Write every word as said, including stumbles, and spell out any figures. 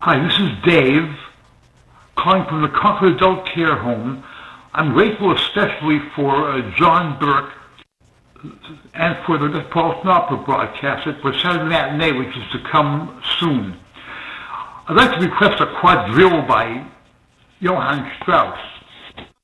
Hi, this is Dave, calling from the Concord Adult Care Home. I'm grateful especially for uh, John Burke and for the Metropolitan Opera broadcast for Saturday Matinee, which is to come soon. I'd like to request a quadrille by Johann Strauss.